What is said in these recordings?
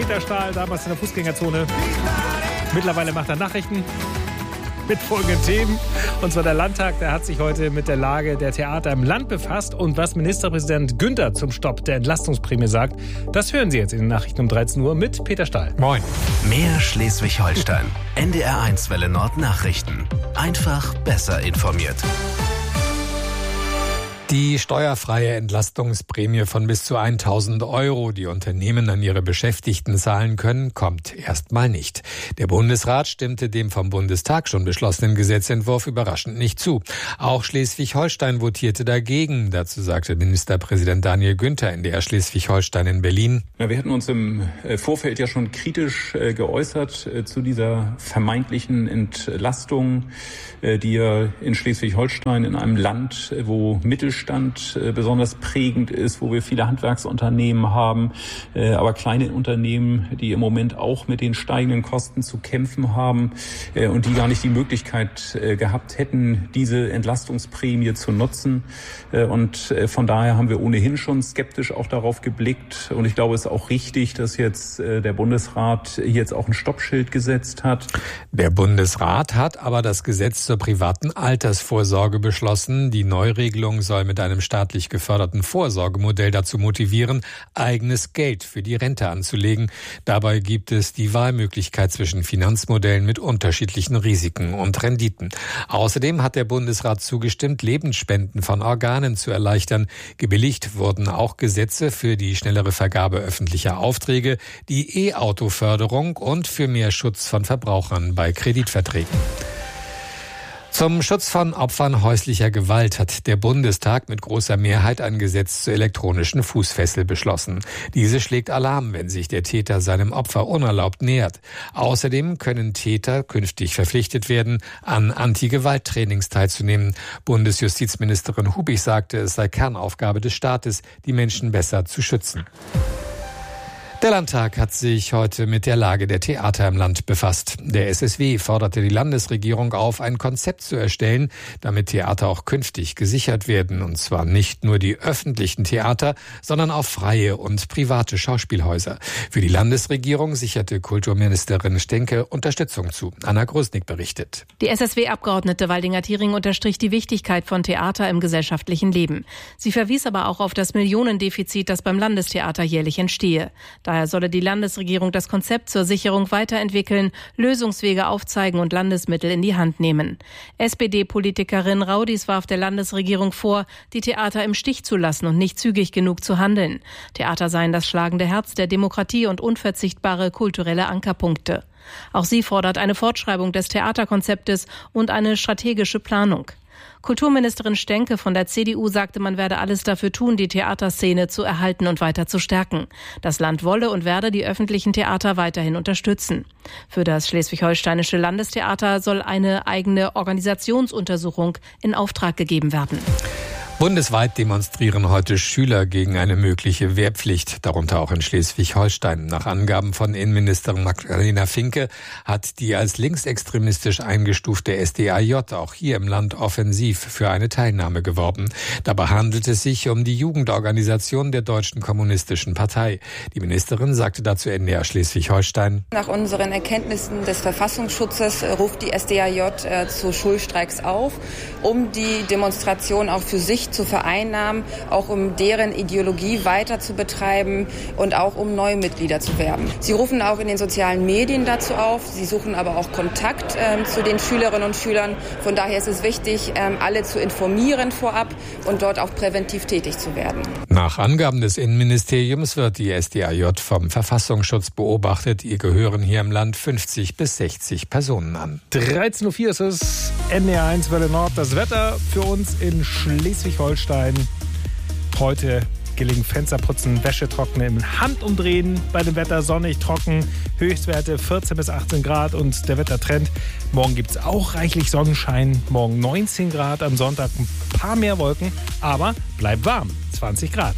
Peter Stahl, damals in der Fußgängerzone. Mittlerweile macht er Nachrichten mit folgenden Themen. Und zwar der Landtag, der hat sich heute mit der Lage der Theater im Land befasst. Und was Ministerpräsident Günther zum Stopp der Entlastungsprämie sagt, das hören Sie jetzt in den Nachrichten um 13 Uhr mit Peter Stahl. Moin. Mehr Schleswig-Holstein. NDR1 Welle Nord Nachrichten. Einfach besser informiert. Die steuerfreie Entlastungsprämie von bis zu 1.000 €, die Unternehmen an ihre Beschäftigten zahlen können, kommt erstmal nicht. Der Bundesrat stimmte dem vom Bundestag schon beschlossenen Gesetzentwurf überraschend nicht zu. Auch Schleswig-Holstein votierte dagegen. Dazu sagte Ministerpräsident Daniel Günther in der Schleswig-Holstein in Berlin. Ja, wir hatten uns im Vorfeld ja schon kritisch geäußert zu dieser vermeintlichen Entlastung, die ja in Schleswig-Holstein, in einem Land, wo Mittelstand besonders prägend ist, wo wir viele Handwerksunternehmen haben, aber kleine Unternehmen, die im Moment auch mit den steigenden Kosten zu kämpfen haben und die gar nicht die Möglichkeit gehabt hätten, diese Entlastungsprämie zu nutzen. Und von daher haben wir ohnehin schon skeptisch auch darauf geblickt. Und ich glaube, es ist auch richtig, dass jetzt der Bundesrat jetzt auch ein Stoppschild gesetzt hat. Der Bundesrat hat aber das Gesetz zur privaten Altersvorsorge beschlossen. Die Neuregelung soll mit einem staatlich geförderten Vorsorgemodell dazu motivieren, eigenes Geld für die Rente anzulegen. Dabei gibt es die Wahlmöglichkeit zwischen Finanzmodellen mit unterschiedlichen Risiken und Renditen. Außerdem hat der Bundesrat zugestimmt, Lebensspenden von Organen zu erleichtern. Gebilligt wurden auch Gesetze für die schnellere Vergabe öffentlicher Aufträge, die E-Auto-Förderung und für mehr Schutz von Verbrauchern bei Kreditverträgen. Zum Schutz von Opfern häuslicher Gewalt hat der Bundestag mit großer Mehrheit ein Gesetz zur elektronischen Fußfessel beschlossen. Diese schlägt Alarm, wenn sich der Täter seinem Opfer unerlaubt nähert. Außerdem können Täter künftig verpflichtet werden, an Anti-Gewalt-Trainings teilzunehmen. Bundesjustizministerin Hubig sagte, es sei Kernaufgabe des Staates, die Menschen besser zu schützen. Der Landtag hat sich heute mit der Lage der Theater im Land befasst. Der SSW forderte die Landesregierung auf, ein Konzept zu erstellen, damit Theater auch künftig gesichert werden. Und zwar nicht nur die öffentlichen Theater, sondern auch freie und private Schauspielhäuser. Für die Landesregierung sicherte Kulturministerin Stenke Unterstützung zu. Anna Grosnick berichtet. Die SSW-Abgeordnete Waldinger Thiering unterstrich die Wichtigkeit von Theater im gesellschaftlichen Leben. Sie verwies aber auch auf das Millionendefizit, das beim Landestheater jährlich entstehe. Daher solle die Landesregierung das Konzept zur Sicherung weiterentwickeln, Lösungswege aufzeigen und Landesmittel in die Hand nehmen. SPD-Politikerin Raudis warf der Landesregierung vor, die Theater im Stich zu lassen und nicht zügig genug zu handeln. Theater seien das schlagende Herz der Demokratie und unverzichtbare kulturelle Ankerpunkte. Auch sie fordert eine Fortschreibung des Theaterkonzeptes und eine strategische Planung. Kulturministerin Stenke von der CDU sagte, man werde alles dafür tun, die Theaterszene zu erhalten und weiter zu stärken. Das Land wolle und werde die öffentlichen Theater weiterhin unterstützen. Für das Schleswig-Holsteinische Landestheater soll eine eigene Organisationsuntersuchung in Auftrag gegeben werden. Bundesweit demonstrieren heute Schüler gegen eine mögliche Wehrpflicht, darunter auch in Schleswig-Holstein. Nach Angaben von Innenministerin Magdalena Finke hat die als linksextremistisch eingestufte SDAJ auch hier im Land offensiv für eine Teilnahme geworben. Dabei handelt es sich um die Jugendorganisation der Deutschen Kommunistischen Partei. Die Ministerin sagte dazu NDR Schleswig-Holstein: Nach unseren Erkenntnissen des Verfassungsschutzes ruft die SDAJ zu Schulstreiks auf, um die Demonstration auch für sich zu vereinnahmen, auch um deren Ideologie weiter zu betreiben und auch um neue Mitglieder zu werben. Sie rufen auch in den sozialen Medien dazu auf. Sie suchen aber auch Kontakt zu den Schülerinnen und Schülern. Von daher ist es wichtig, alle zu informieren vorab und dort auch präventiv tätig zu werden. Nach Angaben des Innenministeriums wird die SDAJ vom Verfassungsschutz beobachtet. Ihr gehören hier im Land 50 bis 60 Personen an. 13.04 Uhr ist es, NDR1 Welle Nord. Das Wetter für uns in Schleswig-Holstein. Heute gelingen Fensterputzen, Wäsche trocknen, Handumdrehen bei dem Wetter, sonnig, trocken, Höchstwerte 14 bis 18 Grad und der Wettertrend. Morgen gibt es auch reichlich Sonnenschein, morgen 19 Grad, am Sonntag ein paar mehr Wolken, aber bleibt warm, 20 Grad.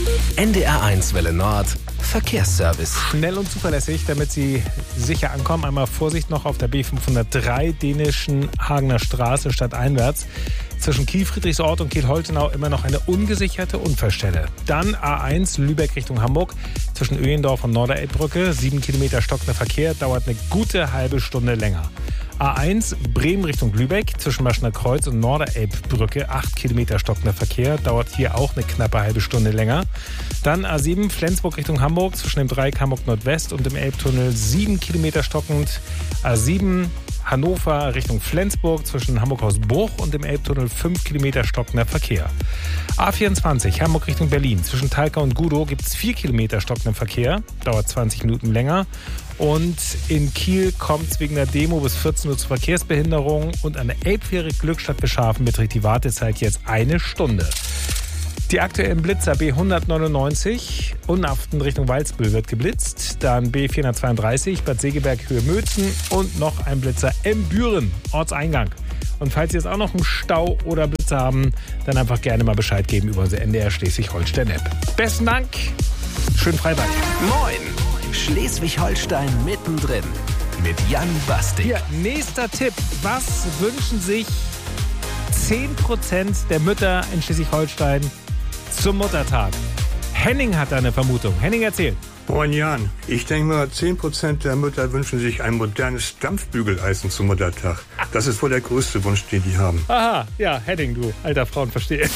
NDR1 Welle Nord, Verkehrsservice. Schnell und zuverlässig, damit Sie sicher ankommen. Einmal Vorsicht noch auf der B503 dänischen Hagener Straße stadteinwärts. Zwischen Kiel-Friedrichsort und Kiel-Holtenau immer noch eine ungesicherte Unfallstelle. Dann A1 Lübeck Richtung Hamburg. zwischen Öhendorf und Norderelbbrücke. 7 Kilometer stockender Verkehr, dauert eine gute halbe Stunde länger. A1 Bremen Richtung Lübeck zwischen Maschner Kreuz und Norderelbbrücke. 8 Kilometer stockender Verkehr, dauert hier auch eine knappe halbe Stunde länger. Dann A7 Flensburg Richtung Hamburg zwischen dem Dreieck Hamburg Nordwest und dem Elbtunnel. 7 Kilometer stockend. A7 Hannover Richtung Flensburg zwischen Hamburg-Hausbruch und dem Elbtunnel 5 Kilometer stockender Verkehr. A24 Hamburg Richtung Berlin. Zwischen Talca und Gudow gibt es 4 Kilometer stockenden Verkehr. Dauert 20 Minuten länger. Und in Kiel kommt es wegen der Demo bis 14 Uhr zu Verkehrsbehinderung. Und an der Elbfähre Glückstadt Beschafen beträgt die Wartezeit jetzt 1 Stunde. Die aktuellen Blitzer B199 Unaften Richtung Walsbüll wird geblitzt. Dann B432 Bad Segeberg Höhe Mözen und noch ein Blitzer Büren, Ortseingang. Und falls Sie jetzt auch noch einen Stau oder Blitzer haben, dann einfach gerne mal Bescheid geben über unsere NDR Schleswig-Holstein-App. Besten Dank, schönen Freitag. Moin, Schleswig-Holstein mittendrin mit Jan Bastik. Hier, nächster Tipp. Was wünschen sich 10% der Mütter in Schleswig-Holstein zum Muttertag? Henning hat da eine Vermutung. Henning, erzähl. Moin Jan, ich denke mal, 10% der Mütter wünschen sich ein modernes Dampfbügeleisen zum Muttertag. Das ist wohl der größte Wunsch, den die haben. Aha, ja, Henning, du alter Frauenversteher.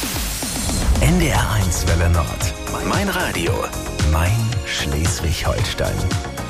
NDR 1 Welle Nord. Mein Radio. Mein Schleswig-Holstein.